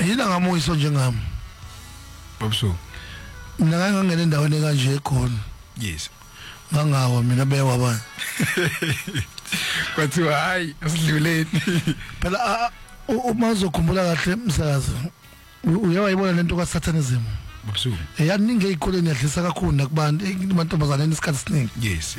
yina ngamuyiso njengami babuso mina ngangena endaweni kanje ekhona yes ngangawa mina bewabani kwathiwa hayi asidluleni phela uma uzokhumbula kahle umsakazi uyayibona lento kaSatanism babuso yaningi ezikoleni yadlisa kakhulu nakubantu emantombazaneni isikhathi esiningi yes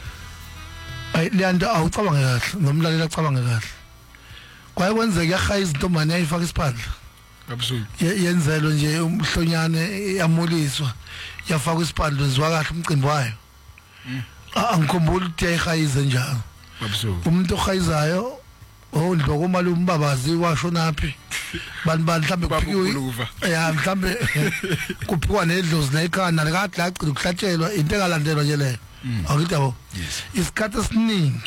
leyanto awucabange kahle nomlaleli acabange kahle kwaye kwenzeka yakhaya izintombane yayifaka isiphandla absolutely yenzelo nje umhlonyane yamuliswa yafaka isiphandla zwa kahle umcimbi wayo angikhumbula ukuthi yayihayize njalo absolutely umuntu ohayizayo ondloko malume babazi washo naphi bani mhlambe kuphiwe mhlambe kuphiwa nedlozi nekhana lakathi lagcina ukuhlatshelwa into engalandelwa nje leyo akuthi yabo isikhathi esiningi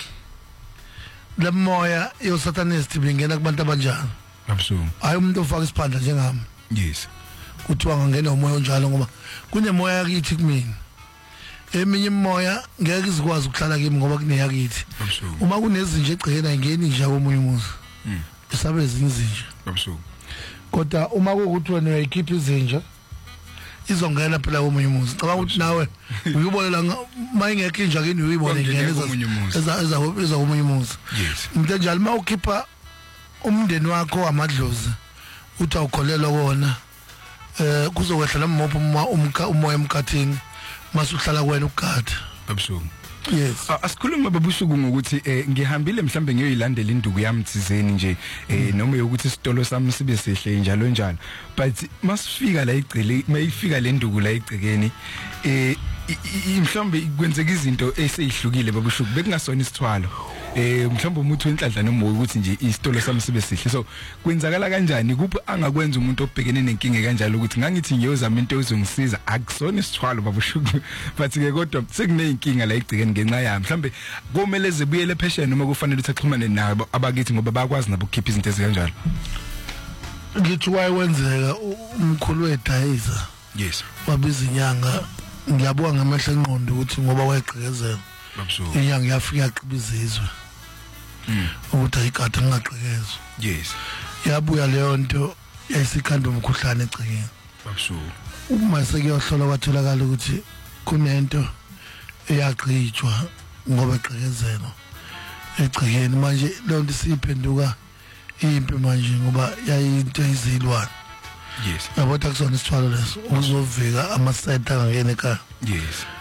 lemoya yosatanist bingena kubantu abanjani absolutely hayi umuntu ofaka isiphandla njengami yes kuthiwa ngangena umoya onjalo ngoba kunemoya yakithi kumina eminye imoya ngeke izikwazi ukuhlala kimi ngoba kuneyakithi uma kunezinje egcekeni ayingeni nje komunye umuzi isabe ezinye izinje absolutely kodwa uma kuukuthi wena uyayikhipha izinja izongena phela komunye umuzi cabanga ukuthi nawe uyibonela mayingekho inja kini uyibone ngene eza komunye umuzi umuntu njalo uma ukhipha umndeni wakho amadlozi uthi awukholelwa kona kuzokwehla namopho umoya emkhathini masuhlala kwena ukugada absolutely yes asikhuluma babusuku ngokuthi ngihambile mhlambe ngiyoyilandela induku yami thizeni nje noma yokuthi isitolo sami sibe sihle njalo njalo but masifika la igcile mayifika le nduku la igcekeni mhlambe kwenzeka izinto eseyihlukile babushuku bekungasona isithwalo mhlawumbe umuntu wenhlanhla noma ukuthi nje isitolo sami sibe sihle so kwenzakala kanjani kuphi angakwenza umuntu obhekene nenkinga kanjalo ukuthi ngangithi ngiyozama into ezongisiza akusona isithwalo babushuku but ke kodwa sekuneyinkinga la igcikeni ngenxa yami mhlawumbe komele zebuyele phesheni noma kufanele ukuthi axhumane nabo abakithi ngoba bayakwazi nabo ukukhipha izinto ezikanjalo ngithi wayewenzeka umkhulu wedayisa yes wabiza inyanga ngiyabonga ngamehla enqondo ukuthi ngoba wayegqekezela inyanga yafika yaqibizizwe ukuthi ayikade ngaqekezwe yes yabuya leyo nto yayisikhanda umkhuhlane egcekeni uma sekuyohlola kwatholakala ukuthi kunento eyaqhitshwa ngoba eqekezelo egcekeni manje leyo nto siphenduka impi manje ngoba yayinto ezilwana yes yabona kusona isithwalo leso uzovika amasenta angene ekhaya yes